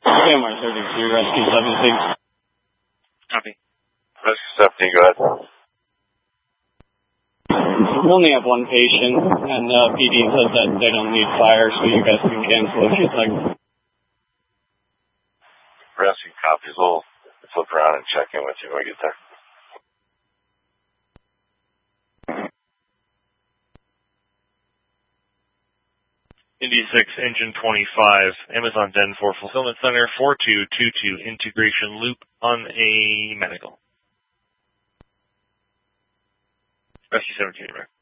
KMR 32, Rescue 17. Copy. Rescue 17, go ahead. We only have one patient, and PD says that they don't need fire, so you guys can cancel if you'd like. Rescue copies. We'll flip around and check in with you when we get there. Indy 6, Engine 25, Amazon Den 4 Fulfillment Center, 4222 Integration Loop on a medical. Rescue 17, right?